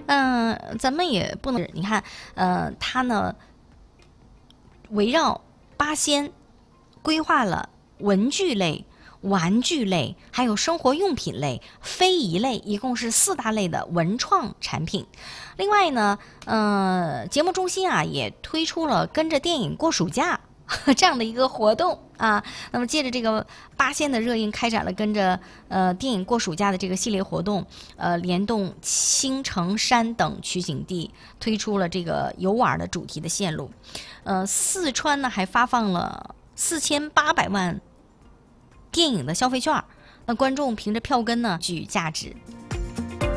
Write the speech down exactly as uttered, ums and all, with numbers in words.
嗯、呃，咱们也不能，你看，呃，它呢围绕八仙规划了文具类、玩具类，还有生活用品类、非遗类，一共是四大类的文创产品。另外呢，呃，节目中心啊也推出了跟着电影过暑假这样的一个活动啊。那么借着这个八仙的热映，开展了跟着呃电影过暑假的这个系列活动，呃，联动青城山等取景地，推出了这个游玩的主题的线路。呃，四川呢还发放了四千八百万电影的消费券，那观众凭着票根呢具价值。